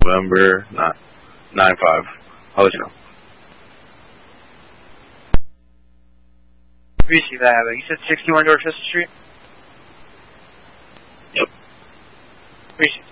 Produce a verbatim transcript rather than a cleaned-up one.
November nine five. I'll let you know. Receive that. You said sixty-one Dorchester Street? Yep. Receive.